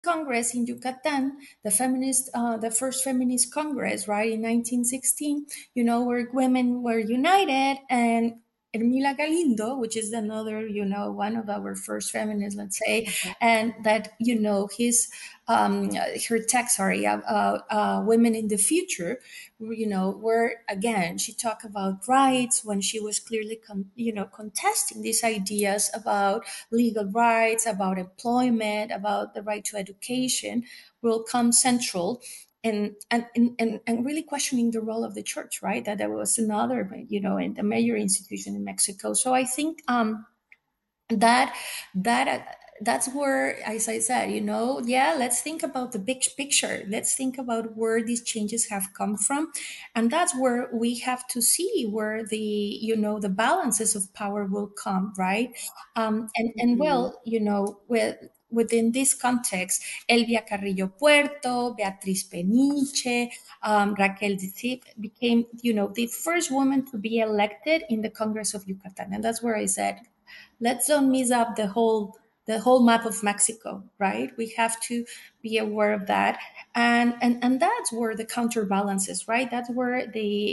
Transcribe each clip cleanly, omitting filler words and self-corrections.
Congress in Yucatan, the first feminist Congress, right, in 1916, where women were united, and Ermila Galindo, which is another, one of our first feminists, let's say, Mhm. and that, her text, sorry, Women in the Future, where again, she talked about rights when she was clearly, contesting these ideas about legal rights, about employment, about the right to education, will come central. And really questioning the role of the church, right? That there was another, in the major institution in Mexico. So I think that that that's where, as I said, yeah, let's think about the big picture. Let's think about where these changes have come from, and that's where we have to see where the balances of power will come, right? And Mhm. well, within this context, Elvia Carrillo Puerto, Beatriz Peniche, Raquel Dicip became, the first woman to be elected in the Congress of Yucatan, and that's where I said, let's don't miss up the whole map of Mexico, right? We have to be aware of that, and that's where the counterbalance is, right? That's where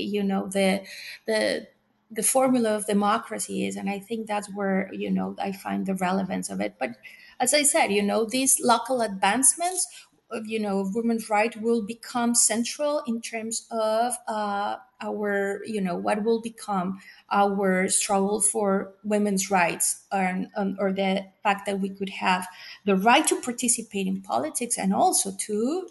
the the formula of democracy is, and I think that's where I find the relevance of it. But as I said, these local advancements of women's rights will become central in terms of our what will become our struggle for women's rights, or the fact that we could have the right to participate in politics, and also to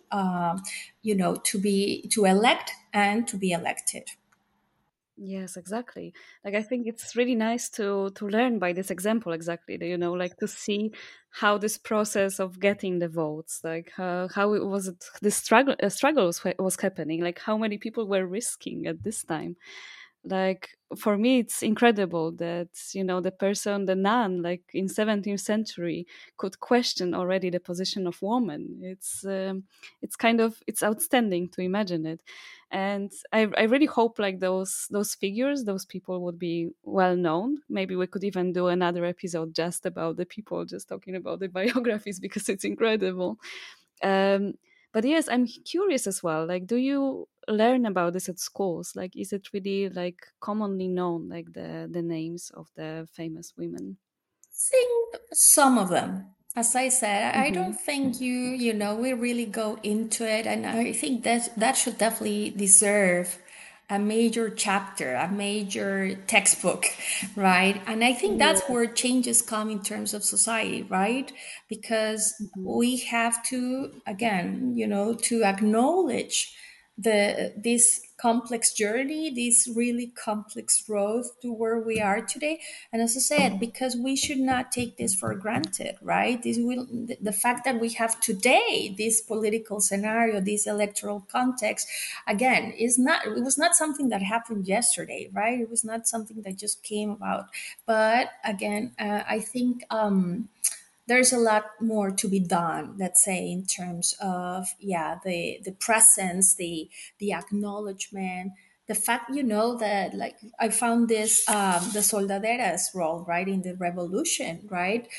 to elect and to be elected. Yes, exactly. Like I think it's really nice to learn by this example exactly. Like to see how this process of getting the votes, like how it was it the struggles was happening, like how many people were risking at this time. Like for me it's incredible that the person, the nun, like in 17th century could question already the position of woman. It's kind of, it's outstanding to imagine it. And I really hope like those figures, those people would be well known. Maybe we could even do another episode just about the people, just talking about the biographies, because it's incredible. um, but yes, I'm curious as well. Like, do you learn about this at schools? Like, is it really like commonly known, like the names of the famous women? Think some of them. As I said, I Mm-hmm. don't think we really go into it, and I think that should definitely deserve a major chapter, a major textbook, right? And I think that's Yeah. where changes come in terms of society, right? Because Mm-hmm. we have to, again, to acknowledge this complex journey, this really complex road to where we are today. And as I said, because we should not take this for granted, right? The fact that we have today this political scenario, this electoral context, again, it was not something that happened yesterday, right? It was not something that just came about. But again, I think there's a lot more to be done, let's say, in terms of, yeah, the presence, the acknowledgement, the fact, that, like, I found this, the soldaderas role, right, in the revolution, right?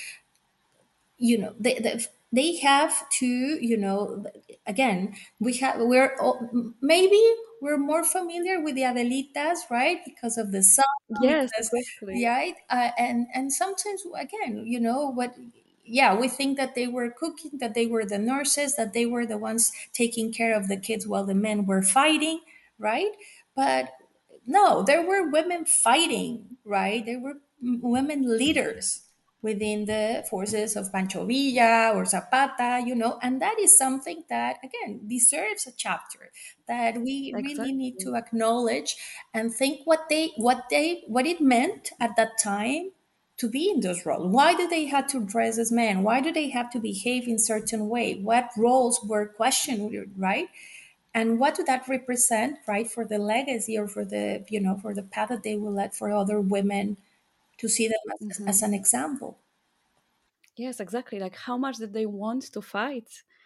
They have to, again, maybe we're more familiar with the Adelitas, right, because of the song, Yes, because, exactly. right, and sometimes, again, what, yeah, we think that they were cooking, that they were the nurses, that they were the ones taking care of the kids while the men were fighting, right? But no, there were women fighting, right? There were women leaders within the forces of Pancho Villa or Zapata, and that is something that, again, deserves a chapter, that we really need Exactly. to acknowledge and think what it meant at that time to be in those roles. Why do they have to dress as men? Why do they have to behave in certain way? What roles were questioned, right? And what do that represent, right, for the legacy, or for the, for the path that they will let for other women to see them as Mm-hmm. an example. Yes, exactly. Like how much did they want to fight?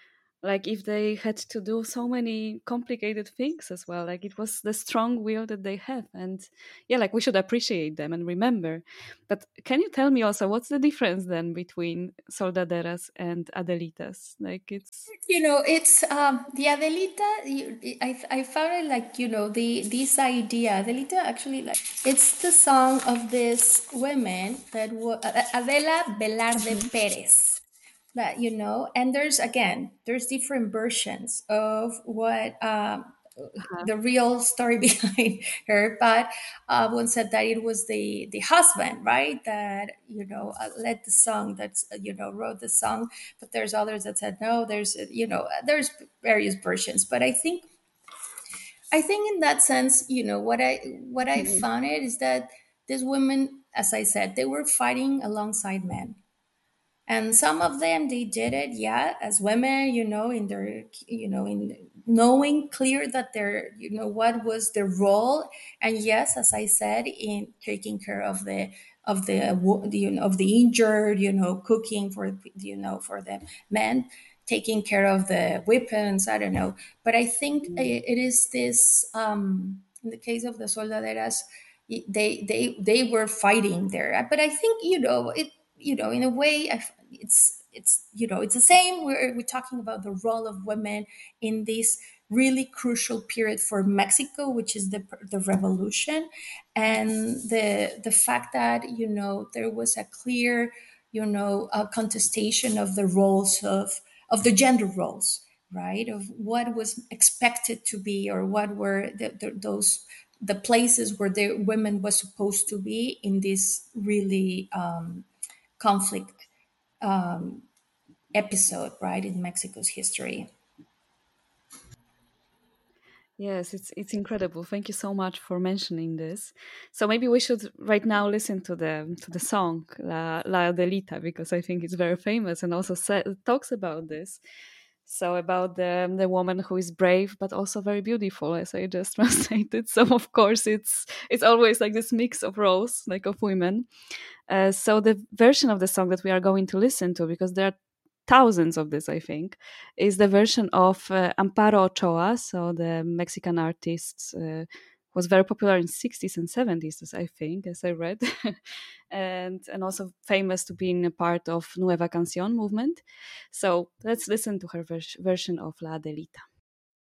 like if they had to do so many complicated things as well. Like it was the strong will that they have, and yeah, like we should appreciate them and remember. But can you tell me also what's the difference then between soldaderas and adelitas? Like it's It's the Adelita. I found it like the this idea. Adelita actually, like, it's the song of this women that Adela Velarde Mhm. Perez. That and there's different versions of what Uh-huh. the real story behind her, but one said that it was the husband, right, that led the song, that's wrote the song. But there's others that said no, there's various versions. But I think in that sense, what I Mhm. found it is that these women, as I said, they were fighting alongside men, and some of them, they did it, yeah, as women, in their, in knowing clear that their, what was their role. And yes, as I said, in taking care of the injured, cooking for, for the men, taking care of the weapons, I don't know. But I think Mhm. it is this, in the case of the soldaderas, they were fighting there. But I think, in a way, it's the same. We're talking about the role of women in this really crucial period for Mexico, which is the revolution. And the fact that there was a clear, a contestation of the roles of the gender roles, right, of what was expected to be, or what were the places where the women was supposed to be in this really conflict episode, right, in Mexico's history. Yes, it's incredible. Thank you so much for mentioning this. So maybe we should right now listen to the song La Adelita, because I think it's very famous and also talks about this. So about the woman who is brave but also very beautiful, as I just translated. So of course it's always like this mix of roles, like of women. So the version of the song that we are going to listen to, because there are thousands of this, I think, is the version of Amparo Ochoa. So the Mexican artist was very popular in 60s and 70s, as I think, as I read, and also famous to being a part of Nueva Canción movement. So let's listen to her version of La Adelita.